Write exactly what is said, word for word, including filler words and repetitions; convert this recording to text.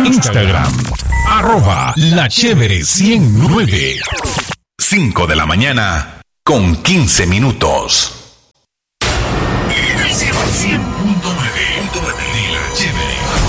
Instagram, arroba la chévere ciento nueve. cinco de la mañana con quince minutos. cien punto nueve de la chévere.